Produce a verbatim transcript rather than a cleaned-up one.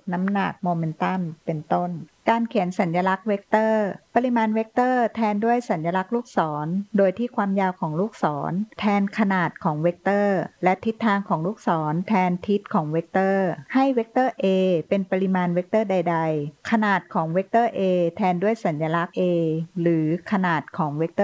น้ำหนักโมเมนตัมเป็นต้นการเขียนสัญลักษณ์เวกเตอร์ปริมาณเวกเตอร์แทนด้วยสัญลักษณ์ลูกศรโดยที่ความยาวของลูกศรแทนขนาดของเวกเตอร์และทิศทางของลูกศรแทนทิศของเวกเตอร์ให้เวกเตอร์ a เป็นปริมาณเวกเตอร์ใดๆขนาดของเวกเตอร์ a แทนด้วยสัญลักษณ์ a หรือขนาดของเวกเตอร์